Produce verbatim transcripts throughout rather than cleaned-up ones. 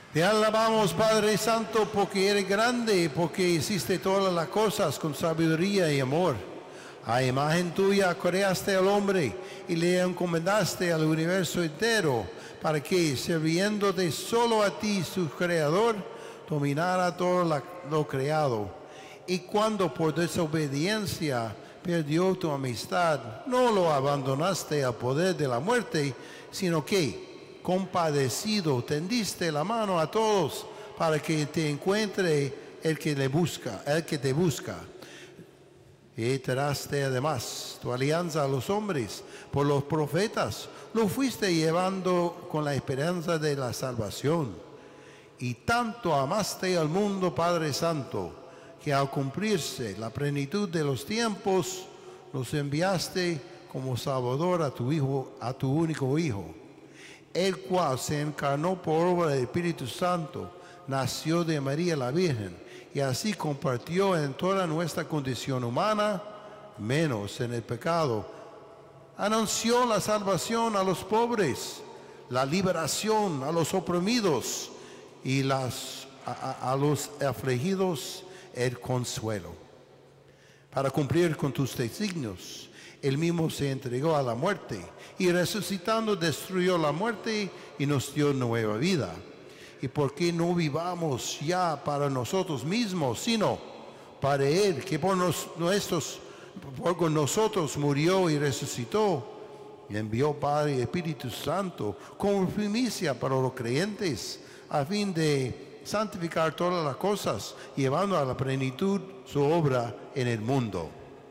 Te alabamos, Padre Santo, porque eres grande, porque hiciste todas las cosas con sabiduría y amor. A imagen tuya creaste al hombre y le encomendaste al universo entero, para que, sirviéndote solo a ti, su creador, dominara todo la, lo creado. Y cuando por desobediencia perdió tu amistad, no lo abandonaste al poder de la muerte, sino que, compadecido, tendiste la mano a todos para que te encuentre el que le busca, el que te busca. Y traste además tu alianza a los hombres por los profetas, lo fuiste llevando con la esperanza de la salvación. Y tanto amaste al mundo, Padre Santo, que al cumplirse la plenitud de los tiempos, nos enviaste como Salvador a tu Hijo, a tu único Hijo, el cual se encarnó por obra del Espíritu Santo, nació de María la Virgen, y así compartió en toda nuestra condición humana, menos en el pecado. Anunció la salvación a los pobres, la liberación a los oprimidos, y las, a, a los afligidos el consuelo. Para cumplir con tus designios, Él mismo se entregó a la muerte, y resucitando destruyó la muerte y nos dio nueva vida. ¿Y por qué no vivamos ya para nosotros mismos, sino para Él, que por nos, nuestros, por nosotros murió y resucitó, y envió Padre y Espíritu Santo como primicia para los creyentes, a fin de santificar todas las cosas, llevando a la plenitud su obra en el mundo?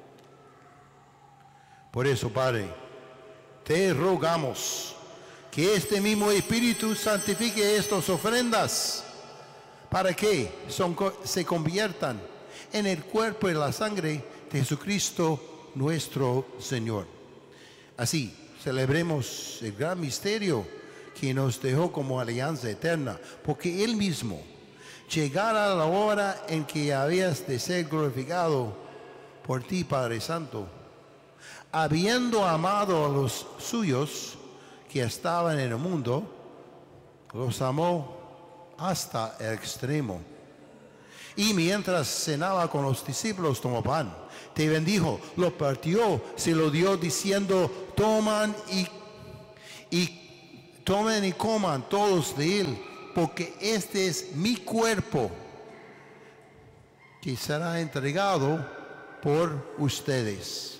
Por eso, Padre, te rogamos que este mismo Espíritu santifique estas ofrendas, para que son, se conviertan en el cuerpo y la sangre de Jesucristo nuestro Señor. Así celebremos el gran misterio que nos dejó como alianza eterna, porque Él mismo llegara a la hora en que habías de ser glorificado por ti, Padre Santo, habiendo amado a los suyos que estaban en el mundo, los amó hasta el extremo. Y mientras cenaba con los discípulos, tomó pan, te bendijo, lo partió, se lo dio diciendo: toman y, y tomen y coman todos de él, porque este es mi cuerpo, que será entregado por ustedes.